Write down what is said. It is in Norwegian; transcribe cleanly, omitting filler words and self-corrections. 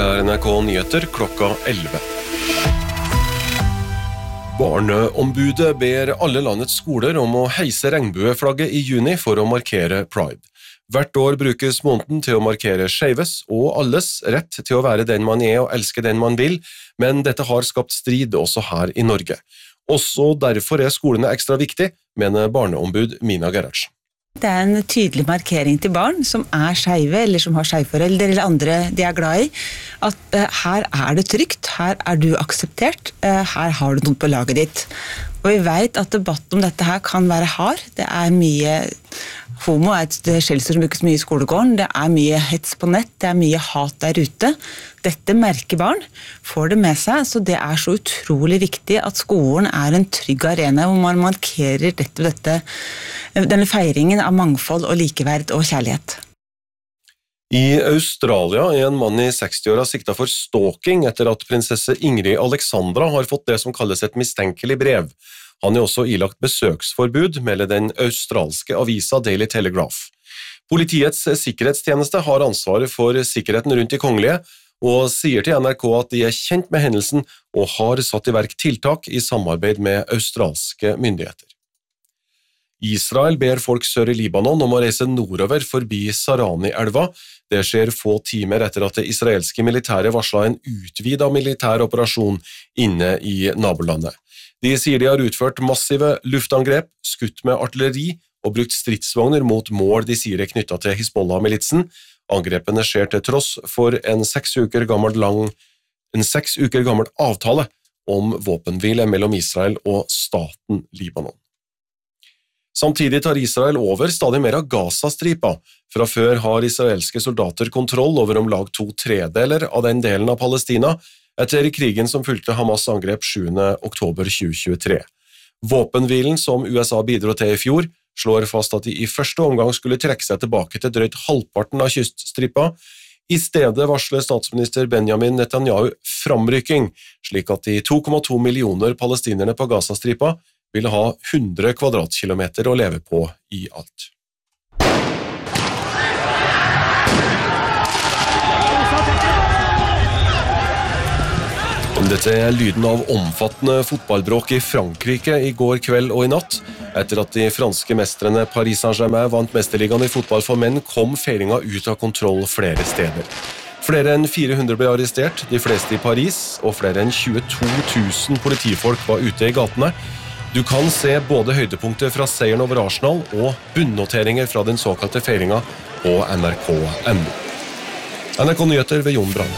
NRK Nyheter klokka 11. Barneombudet ber alle landets skoler om å heise regnbueflagget i juni for å markere Pride. Hvert år brukes måneden til å markere skeives og alles rett til å være den man er og elske den man vil, men dette har skapt strid også her i Norge. Også derfor er skolene ekstra viktig, mener barneombud Mina Gerhardsen. Det er en tydelig markering til barn som er skeive eller som har skeiveforeldre eller andre de er glad i, at her er det trygt, her er du akseptert, her har du noen på laget ditt. Og vi vet at debatten om dette her kan være hard, det er mye homo er et skjellsord som brukes mye i skolegården, det er mye hets på nett, det er mye hat der ute. Dette merker barn, får det med seg, så det er så utrolig viktig at skolen er en trygg arena hvor man markerer denne feiringen av mangfold og likeverd og kjærlighet. I Australia er en mann i 60-åra siktet for stalking etter at prinsesse Ingrid Alexandra har fått det som kalles et mistenkelig brev. Han er også ilagt besøksforbud, melder den australske avisa Daily Telegraph. Politiets sikkerhetstjeneste har ansvaret for sikkerheten rundt de kongelige, og sier til NRK at de er kjent med hendelsen og har satt i verk tiltak i samarbeid med australske myndigheter. Israel ber folk sør i Libanon om å reise nordover forbi Sarani-elva. Det skjer få timer etter at det israelske militæret varslet en utvidet militær operasjon inne i nabolandet. De sier de har utført massive luftangrep, skutt med artilleri og brukt stridsvogner mot mål de sier er knyttet til Hizbollah-militsen. Angrepene skjer til tross for en 6 uker gammel avtale om våpenhvile mellom Israel og staten Libanon. Samtidig tar Israel over stadig mer av Gaza-stripa. Fra før har israelske soldater kontroll over om lag 2/3 av den delen av Palestina, etter krigen som fulgte Hamas angrep 7. oktober 2023. Våpenhvilen som USA bidro til i fjor, slår fast at de i første omgang skulle trekke seg tilbake til drøyt halvparten av kyststripa. I stedet varsler statsminister Benjamin Netanyahu framrykking, slik at de 2,2 millioner palestinerne på Gaza-stripa vil ha 100 kvadratkilometer å leve på i alt. Dette er lyden av omfattende fotballbråk i Frankrike i går kveld og i natt. Etter at de franske mestrene Paris Saint-Germain vant mesterligaen i fotball for menn, kom feiringa ut av kontroll flere steder. Flere enn 400 ble arrestert, de fleste i Paris, og flere enn 22 000 politifolk var ute i gatene. Du kan se både høydepunkter fra seieren over Arsenal og bunnnoteringer fra den såkalte feiringa på NRK.no. NRK Nyheter ved Jon Brand.